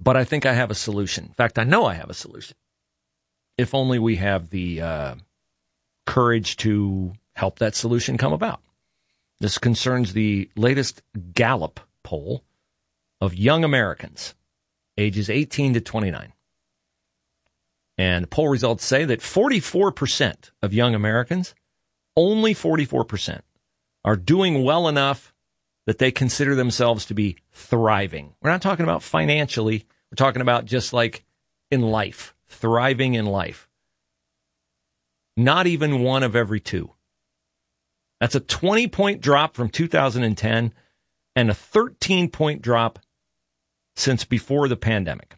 But I think I have a solution. In fact, I know I have a solution. If only we have the courage to help that solution come about. This concerns the latest Gallup poll of young Americans, ages 18 to 29. And poll results say that 44% of young Americans, only 44%, are doing well enough that they consider themselves to be thriving. We're not talking about financially. We're talking about just like in life, thriving in life. Not even one of every two. That's a 20-point drop from 2010 and a 13-point drop since before the pandemic.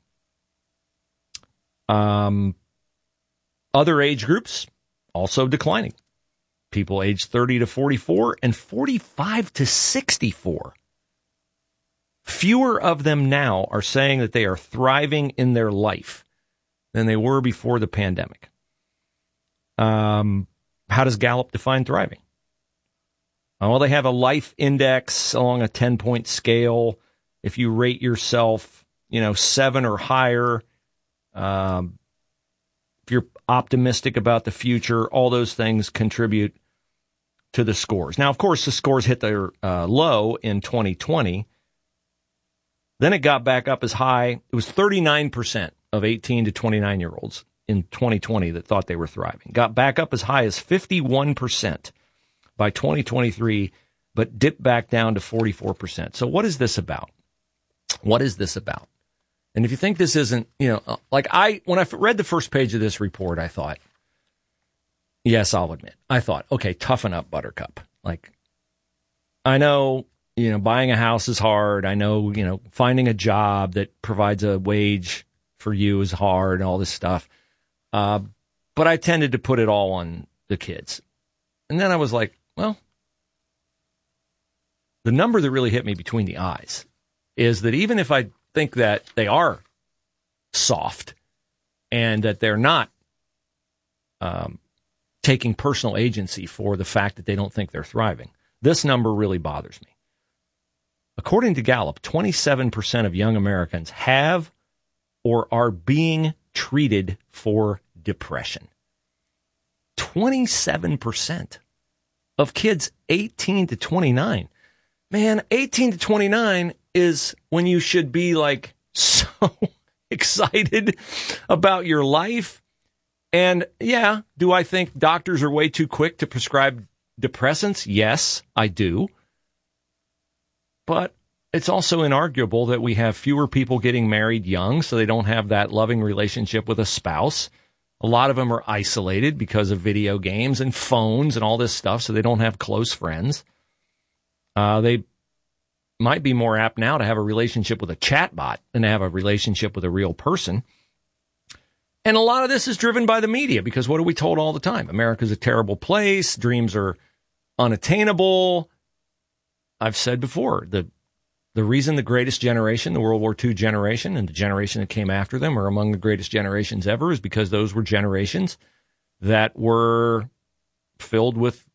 Other age groups also declining. People aged 30 to 44 and 45 to 64. Fewer of them now are saying that they are thriving in their life than they were before the pandemic. How does Gallup define thriving? Well, they have a life index along a 10-point scale. If you rate yourself, 7 or higher, if you're optimistic about the future, all those things contribute to the scores. Now, of course, the scores hit their low in 2020. Then it got back up as high. It was 39% of 18 to 29-year-olds in 2020 that thought they were thriving. Got back up as high as 51% by 2023, but dipped back down to 44%. So what is this about? What is this about? And if you think this isn't, when I read the first page of this report, I thought, yes, I'll admit, I thought, okay, toughen up, Buttercup. I know, buying a house is hard. I know, finding a job that provides a wage for you is hard and all this stuff. But I tended to put it all on the kids. And then I was like, well, the number that really hit me between the eyes is that even if I think that they are soft and that they're not taking personal agency for the fact that they don't think they're thriving, this number really bothers me. According to Gallup, 27% of young Americans have or are being treated for depression. 27% of kids 18 to 29. Man, 18 to 29 is when you should be so excited about your life. And yeah, do I think doctors are way too quick to prescribe depressants? Yes, I do. But it's also inarguable that we have fewer people getting married young, so they don't have that loving relationship with a spouse. A lot of them are isolated because of video games and phones and all this stuff, so they don't have close friends. They might be more apt now to have a relationship with a chatbot than to have a relationship with a real person. And a lot of this is driven by the media, because what are we told all the time? America's a terrible place. Dreams are unattainable. I've said before, the reason the greatest generation, the World War II generation, and the generation that came after them are among the greatest generations ever is because those were generations that were filled with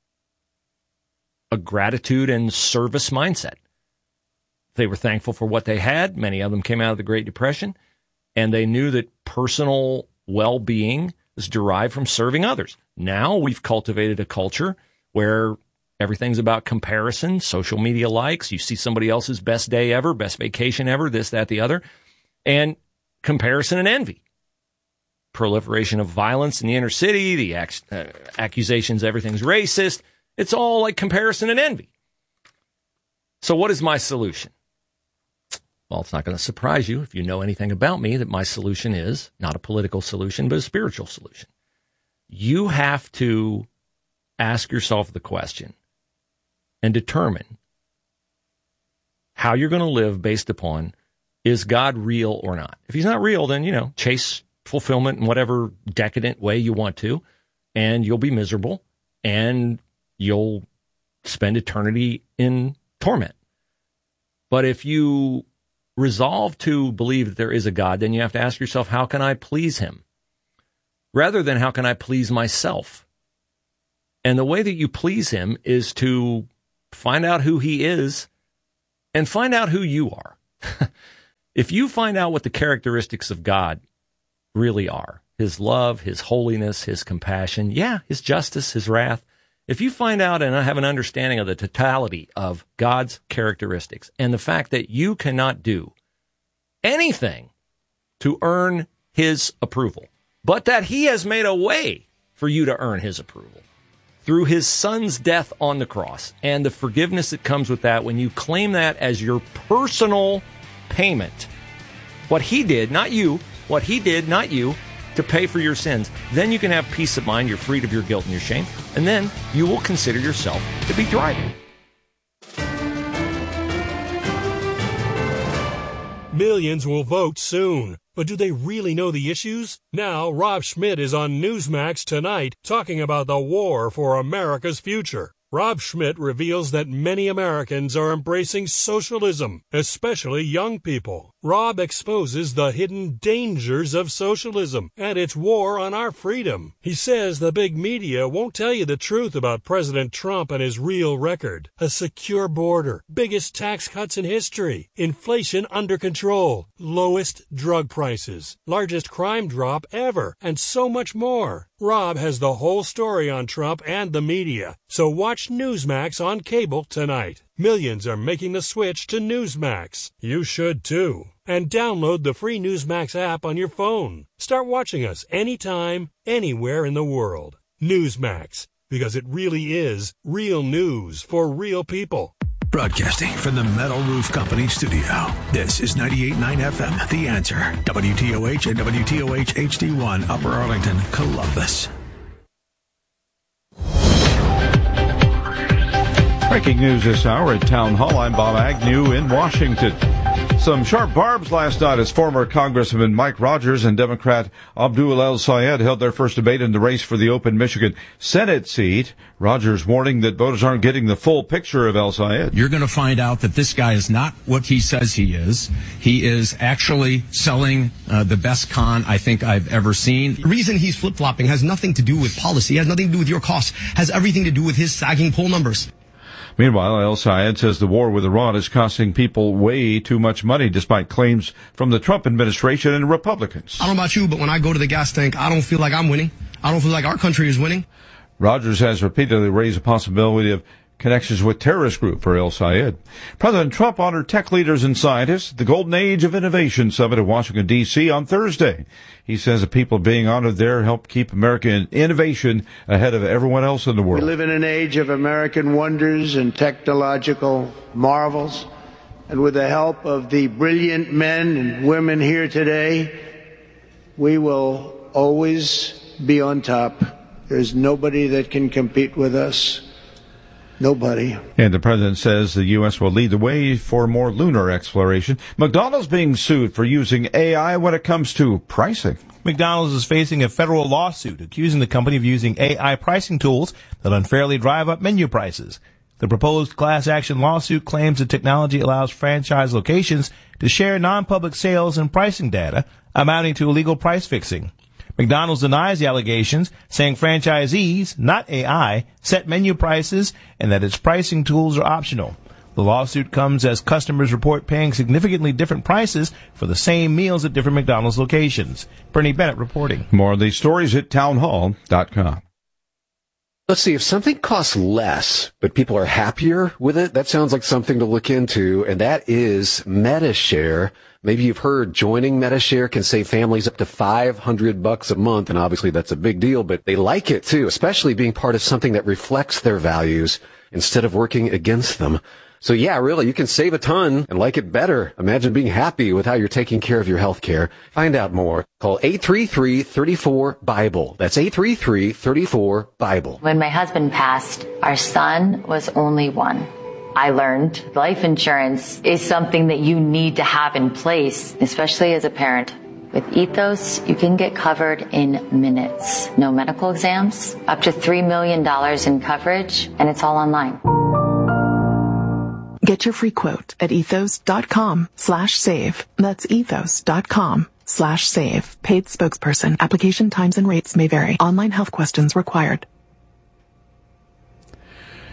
a gratitude and service mindset. They were thankful for what they had. Many of them came out of the Great Depression, and they knew that personal well-being is derived from serving others. Now we've cultivated a culture where everything's about comparison, social media likes. You see somebody else's best day ever, best vacation ever, this, that, the other, and comparison and envy. Proliferation of violence in the inner city, the accusations everything's racist. It's all like comparison and envy. So what is my solution? Well, it's not going to surprise you if you know anything about me that my solution is not a political solution, but a spiritual solution. You have to ask yourself the question and determine how you're going to live based upon, is God real or not? If he's not real, then, chase fulfillment in whatever decadent way you want to, and you'll be miserable, and you'll spend eternity in torment. But if you resolve to believe that there is a God, then you have to ask yourself, how can I please him? Rather than how can I please myself? And the way that you please him is to find out who he is and find out who you are. If you find out what the characteristics of God really are, his love, his holiness, his compassion, his justice, his wrath, if you find out and have an understanding of the totality of God's characteristics and the fact that you cannot do anything to earn his approval, but that he has made a way for you to earn his approval through his son's death on the cross and the forgiveness that comes with that when you claim that as your personal payment, what he did, not you, what he did, not you, to pay for your sins, then you can have peace of mind, you're freed of your guilt and your shame, and then you will consider yourself to be thriving. Millions will vote soon, but do they really know the issues? Now, Rob Schmidt is on Newsmax tonight talking about the war for America's future. Rob Schmidt reveals that many Americans are embracing socialism, especially young people. Rob exposes the hidden dangers of socialism and its war on our freedom. He says the big media won't tell you the truth about President Trump and his real record. A secure border, biggest tax cuts in history, inflation under control, lowest drug prices, largest crime drop ever, and so much more. Rob has the whole story on Trump and the media, so watch Newsmax on cable tonight. Millions are making the switch to Newsmax. You should too. And download the free Newsmax app on your phone. Start watching us anytime, anywhere in the world. Newsmax, because it really is real news for real people. Broadcasting from the Metal Roof Company studio. This is 98.9 FM, The Answer. WTOH and WTOH HD1, Upper Arlington, Columbus. Breaking news this hour at Town Hall. I'm Bob Agnew in Washington. Some sharp barbs last night as former Congressman Mike Rogers and Democrat Abdul El-Sayed held their first debate in the race for the open Michigan Senate seat. Rogers warning that voters aren't getting the full picture of El-Sayed. You're going to find out that this guy is not what he says he is. He is actually selling the best con I think I've ever seen. The reason he's flip-flopping has nothing to do with policy, has nothing to do with your costs, has everything to do with his sagging poll numbers. Meanwhile, El-Sayed says the war with Iran is costing people way too much money, despite claims from the Trump administration and Republicans. I don't know about you, but when I go to the gas tank, I don't feel like I'm winning. I don't feel like our country is winning. Rogers has repeatedly raised the possibility of connections with terrorist group for El-Sayed. President Trump honored tech leaders and scientists at the Golden Age of Innovation Summit in Washington, D.C. on Thursday. He says the people being honored there help keep American innovation ahead of everyone else in the world. We live in an age of American wonders and technological marvels, and with the help of the brilliant men and women here today, we will always be on top. There's nobody that can compete with us. Nobody. And the president says the U.S. will lead the way for more lunar exploration. McDonald's being sued for using AI when it comes to pricing. McDonald's is facing a federal lawsuit accusing the company of using AI pricing tools that unfairly drive up menu prices. The proposed class action lawsuit claims the technology allows franchise locations to share non-public sales and pricing data, amounting to illegal price fixing. McDonald's denies the allegations, saying franchisees, not AI, set menu prices and that its pricing tools are optional. The lawsuit comes as customers report paying significantly different prices for the same meals at different McDonald's locations. Bernie Bennett reporting. More of these stories at townhall.com. Let's see, if something costs less, but people are happier with it, that sounds like something to look into, and that is Medi-Share. Maybe you've heard joining Medi-Share can save families up to $500 a month, and obviously that's a big deal, but they like it too, especially being part of something that reflects their values instead of working against them. So yeah, really, you can save a ton and like it better. Imagine being happy with how you're taking care of your health care. Find out more. Call 833-34-BIBLE. That's 833-34-BIBLE. When my husband passed, our son was only one. I learned life insurance is something that you need to have in place, especially as a parent. With Ethos, you can get covered in minutes. No medical exams, up to $3 million in coverage, and it's all online. Get your free quote at ethos.com/save. That's ethos.com/save. Paid spokesperson. Application times and rates may vary. Online health questions required.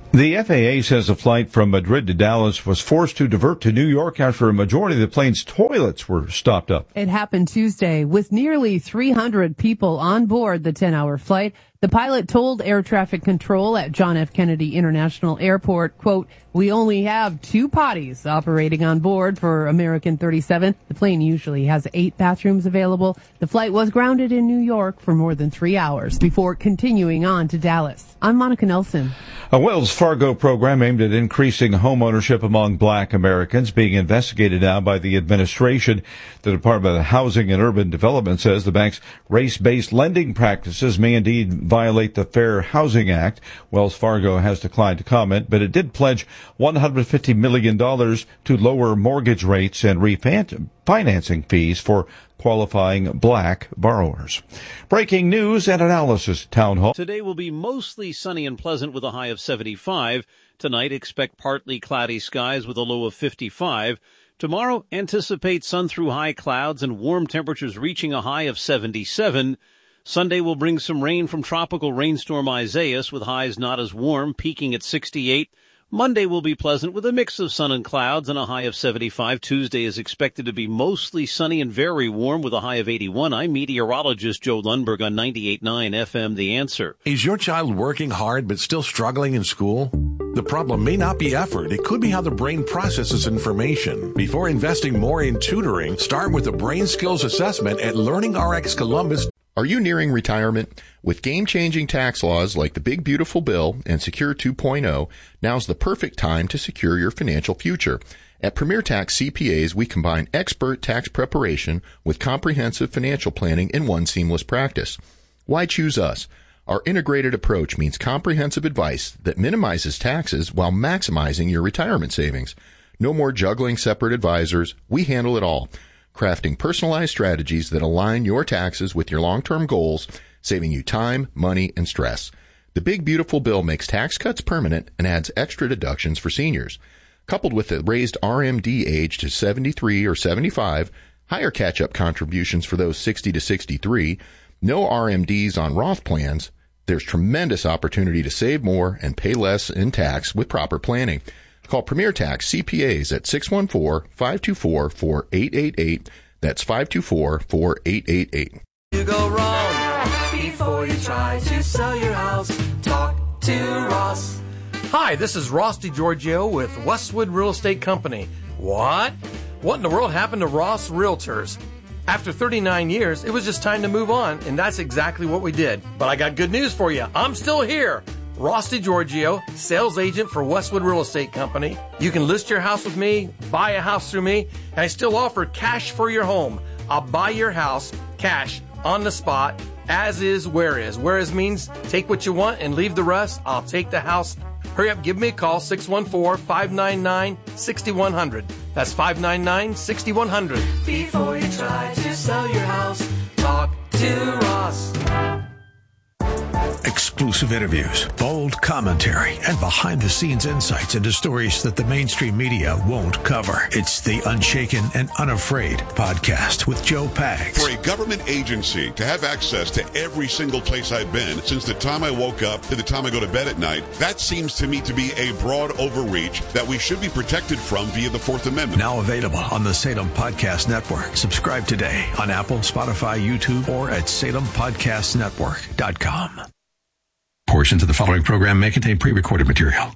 The FAA says a flight from Madrid to Dallas was forced to divert to New York after a majority of the plane's toilets were stopped up. It happened Tuesday with nearly 300 people on board the 10-hour flight. The pilot told air traffic control at John F. Kennedy International Airport, quote, "We only have 2 potties operating on board for American 37. The plane usually has 8 bathrooms available. The flight was grounded in New York for more than 3 hours before continuing on to Dallas." I'm Monica Nelson. A Wells Fargo program aimed at increasing home ownership among black Americans being investigated now by the administration. The Department of Housing and Urban Development says the bank's race-based lending practices may indeed violate the Fair Housing Act. Wells Fargo has declined to comment, but it did pledge $150 million to lower mortgage rates and refinancing fees for qualifying black borrowers. Breaking news and analysis, Town Hall. Today will be mostly sunny and pleasant with a high of 75. Tonight, expect partly cloudy skies with a low of 55. Tomorrow, anticipate sun through high clouds and warm temperatures reaching a high of 77. Sunday will bring some rain from tropical rainstorm Isaias with highs not as warm, peaking at 68. Monday will be pleasant with a mix of sun and clouds and a high of 75. Tuesday is expected to be mostly sunny and very warm with a high of 81. I'm meteorologist Joe Lundberg on 98.9 FM, The Answer. Is your child working hard but still struggling in school? The problem may not be effort. It could be how the brain processes information. Before investing more in tutoring, start with a brain skills assessment at LearningRx Columbus. Are you nearing retirement? With game-changing tax laws like the Big Beautiful Bill and Secure 2.0, now's the perfect time to secure your financial future. At Premier Tax CPAs, we combine expert tax preparation with comprehensive financial planning in one seamless practice. Why choose us? Our integrated approach means comprehensive advice that minimizes taxes while maximizing your retirement savings. No more juggling separate advisors. We handle it all, crafting personalized strategies that align your taxes with your long-term goals, saving you time, money, and stress. The Big Beautiful Bill makes tax cuts permanent and adds extra deductions for seniors. Coupled with the raised RMD age to 73 or 75, higher catch-up contributions for those 60 to 63, no RMDs on Roth plans, there's tremendous opportunity to save more and pay less in tax with proper planning. Call Premier Tax CPAs at 614-524-4888. That's 524-4888. You go wrong before you try to sell your house. Talk to Ross. Hi, this is Ross DiGiorgio with Westwood Real Estate Company. What? What in the world happened to Ross Realtors? After 39 years, it was just time to move on, and that's exactly what we did. But I got good news for you. I'm still here. Ross DiGiorgio, sales agent for Westwood Real Estate Company. You can list your house with me, buy a house through me, and I still offer cash for your home. I'll buy your house, cash, on the spot, as is, where is. Where is means take what you want and leave the rest. I'll take the house. Hurry up, give me a call, 614-599-6100. That's 599-6100. Before you try to sell your house, talk to Ross. Exclusive interviews, bold commentary, and behind-the-scenes insights into stories that the mainstream media won't cover. It's the Unshaken and Unafraid podcast with Joe Pags. For a government agency to have access to every single place I've been since the time I woke up to the time I go to bed at night, that seems to me to be a broad overreach that we should be protected from via the Fourth Amendment. Now available on the Salem Podcast Network. Subscribe today on Apple, Spotify, YouTube, or at SalemPodcastNetwork.com. Portions of the following program may contain pre-recorded material.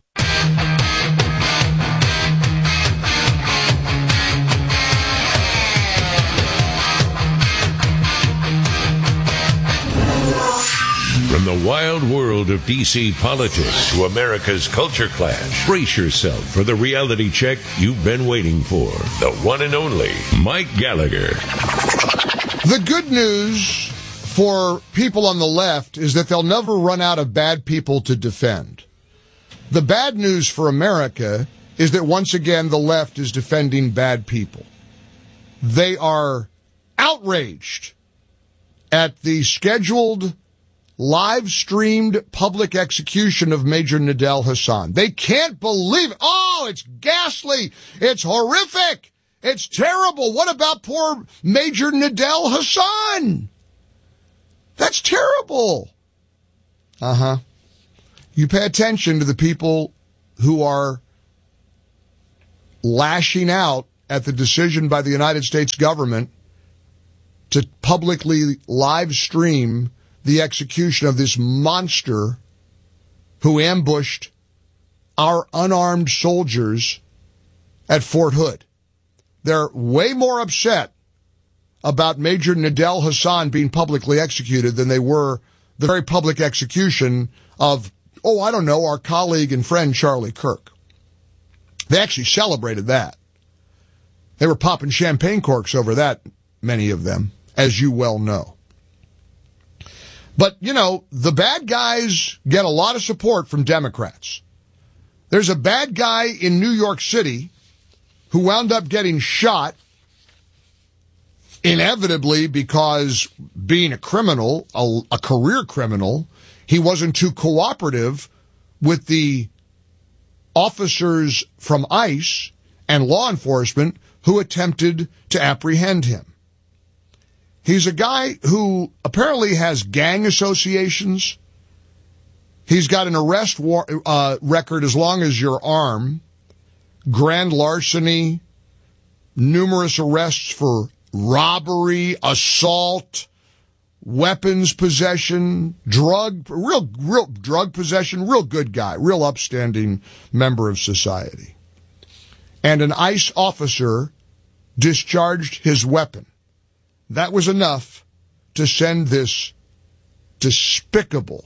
From the wild world of D.C. politics to America's culture clash, brace yourself for the reality check you've been waiting for. The one and only Mike Gallagher. The good news for people on the left is that they'll never run out of bad people to defend. The bad news for America is that once again the left is defending bad people. They are outraged at the scheduled live-streamed public execution of Major Nidal Hasan. They can't believe it. Oh, it's ghastly. It's horrific. It's terrible. What about poor Major Nidal Hasan? That's terrible. You pay attention to the people who are lashing out at the decision by the United States government to publicly live stream the execution of this monster who ambushed our unarmed soldiers at Fort Hood. They're way more upset about Major Nadel Hassan being publicly executed than they were the very public execution of, our colleague and friend Charlie Kirk. They actually celebrated that. They were popping champagne corks over that, many of them, as you well know. But, the bad guys get a lot of support from Democrats. There's a bad guy in New York City who wound up getting shot, inevitably because being a criminal, a career criminal, he wasn't too cooperative with the officers from ICE and law enforcement who attempted to apprehend him. He's a guy who apparently has gang associations. He's got an arrest record as long as your arm, grand larceny, numerous arrests for robbery, assault, weapons possession, drug possession, real good guy, real upstanding member of society. And an ICE officer discharged his weapon. That was enough to send this despicable,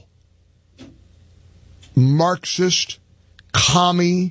Marxist, commie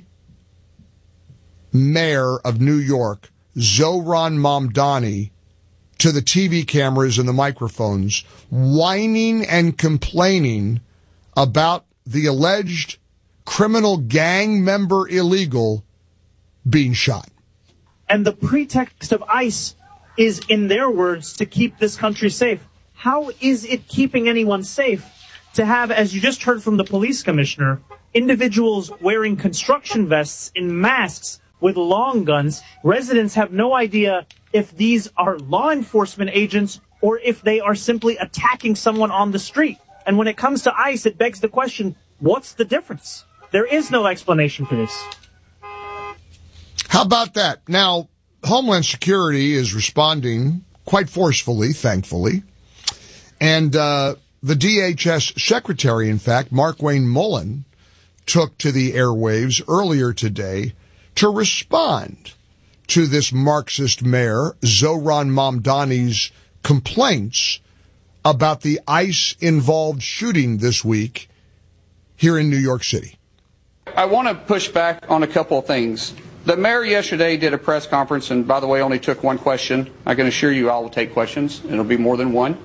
mayor of New York, Zohran Mamdani, to the TV cameras and the microphones, whining and complaining about the alleged criminal gang member illegal being shot. And the pretext of ICE is, in their words, to keep this country safe. How is it keeping anyone safe to have, as you just heard from the police commissioner, individuals wearing construction vests in masks with long guns? Residents have no idea if these are law enforcement agents or if they are simply attacking someone on the street. And when it comes to ICE, it begs the question, what's the difference? There is no explanation for this. How about that? Now, Homeland Security is responding quite forcefully, thankfully. And the DHS Secretary, in fact, Markwayne Mullin, took to the airwaves earlier today to respond to this Marxist mayor, Zohran Mamdani's complaints about the ICE-involved shooting this week here in New York City. I want to push back on a couple of things. The mayor yesterday did a press conference, and by the way, only took one question. I can assure you I will take questions. It'll be more than one.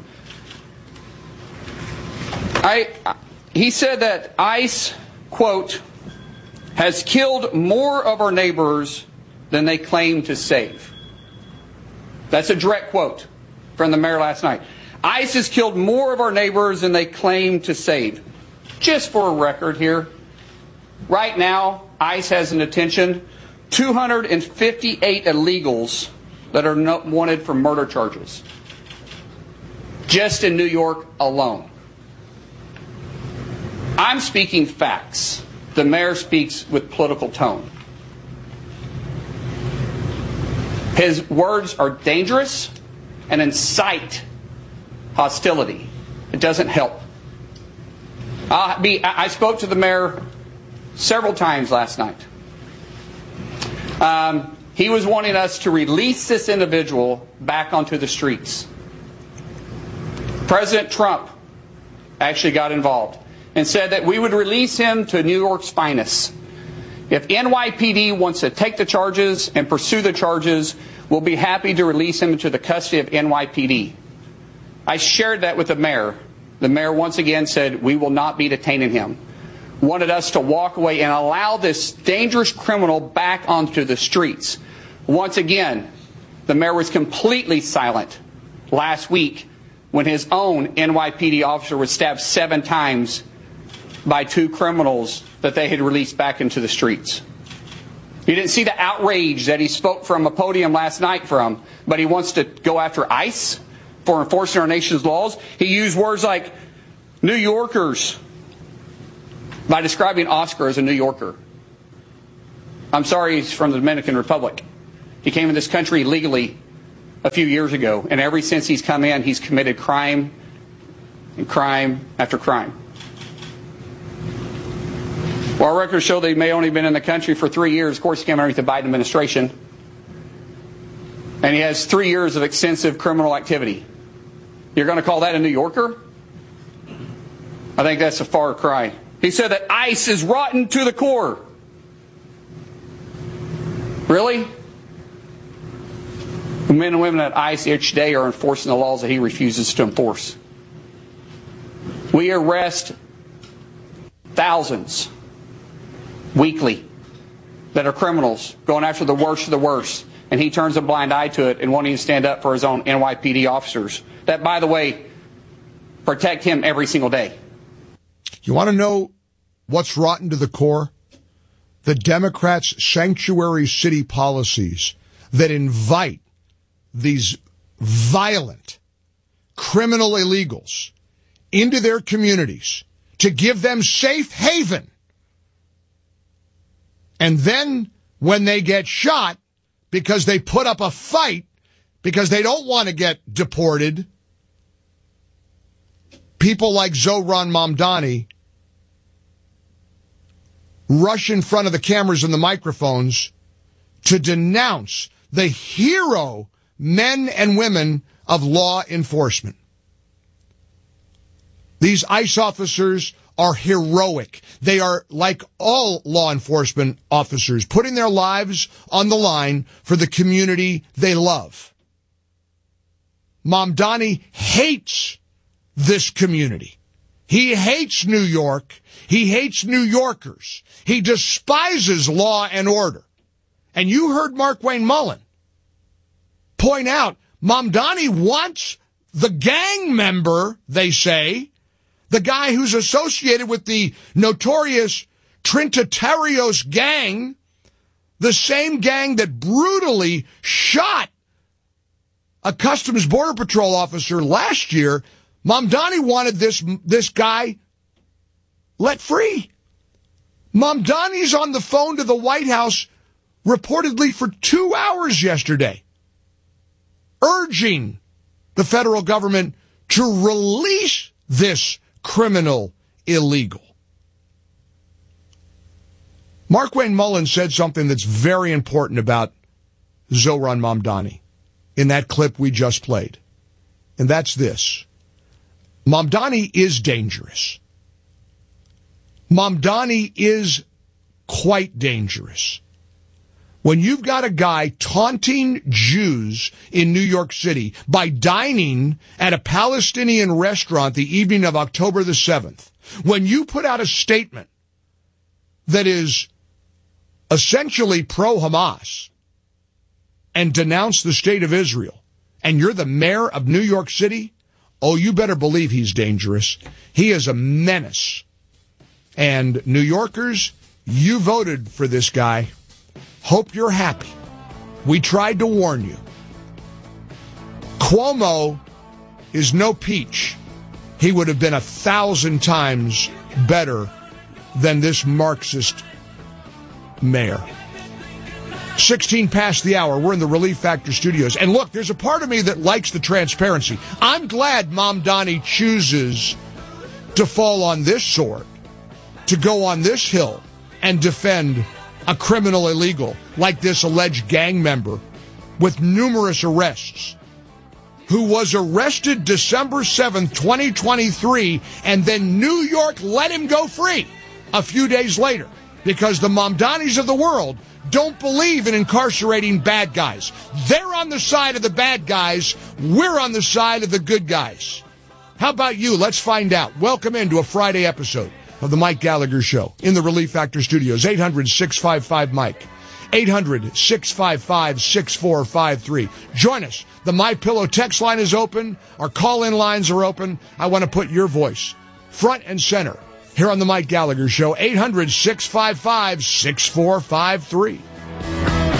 He said that ICE, quote, has killed more of our neighbors than they claim to save. That's a direct quote from the mayor last night. ICE has killed more of our neighbors than they claim to save. Just for a record here, right now, ICE has in detention 258 illegals that are wanted for murder charges. Just in New York alone. I'm speaking facts. The mayor speaks with political tone. His words are dangerous and incite hostility. It doesn't help. I spoke to the mayor several times last night. He was wanting us to release this individual back onto the streets. President Trump actually got involved and said that we would release him to New York's finest. If NYPD wants to take the charges and pursue the charges, we'll be happy to release him into the custody of NYPD. I shared that with the mayor. The mayor once again said we will not be detaining him. Wanted us to walk away and allow this dangerous criminal back onto the streets. Once again, the mayor was completely silent last week when his own NYPD officer was stabbed 7 times by 2 criminals that they had released back into the streets. You didn't see the outrage that he spoke from a podium last night from, but he wants to go after ICE for enforcing our nation's laws. He used words like New Yorkers by describing Oscar as a New Yorker. I'm sorry, he's from the Dominican Republic. He came to this country legally a few years ago, and ever since he's come in, he's committed crime and crime after crime. While records show that he may only have been in the country for 3 years, of course he came underneath the Biden administration, and he has 3 years of extensive criminal activity. You're going to call that a New Yorker? I think that's a far cry. He said that ICE is rotten to the core. Really? The men and women at ICE each day are enforcing the laws that he refuses to enforce. We arrest thousands weekly that are criminals, going after the worst of the worst, and he turns a blind eye to it and won't even stand up for his own NYPD officers that, by the way, protect him every single day. You want to know what's rotten to the core? The Democrats' sanctuary city policies that invite these violent criminal illegals into their communities to give them safe haven. And then when they get shot because they put up a fight because they don't want to get deported, people like Zohran Mamdani rush in front of the cameras and the microphones to denounce the hero men and women of law enforcement. These ICE officers are heroic. They are, like all law enforcement officers, putting their lives on the line for the community they love. Mamdani hates this community. He hates New York. He hates New Yorkers. He despises law and order. And you heard Markwayne Mullin point out, Mamdani wants the gang member, they say, the guy who's associated with the notorious Trinitarios gang, the same gang that brutally shot a Customs Border Patrol officer last year. Mamdani wanted this guy let free. Mamdani's on the phone to the White House reportedly for 2 hours yesterday, urging the federal government to release this criminal illegal. Markwayne Mullin said something that's very important about Zohran Mamdani in that clip we just played. And that's this. Mamdani is dangerous. Mamdani is quite dangerous. When you've got a guy taunting Jews in New York City by dining at a Palestinian restaurant the evening of October the 7th, when you put out a statement that is essentially pro-Hamas and denounce the state of Israel, and you're the mayor of New York City, oh, you better believe he's dangerous. He is a menace. And New Yorkers, you voted for this guy. Hope you're happy. We tried to warn you. Cuomo is no peach. He would have been 1,000 times better than this Marxist mayor. 16 past the hour. We're in the Relief Factor studios. And look, there's a part of me that likes the transparency. I'm glad Mamdani chooses to fall on this sword, to go on this hill and defend a criminal illegal like this alleged gang member with numerous arrests, who was arrested December 7th, 2023, and then New York let him go free a few days later because the Mamdanis of the world don't believe in incarcerating bad guys. They're on the side of the bad guys. We're on the side of the good guys. How about you? Let's find out. Welcome into a Friday episode of the Mike Gallagher Show in the Relief Factor Studios. 800-655-MIKE. 800-655-6453. Join us. The MyPillow text line is open. Our call-in lines are open. I want to put your voice front and center here on the Mike Gallagher Show. 800-655-6453.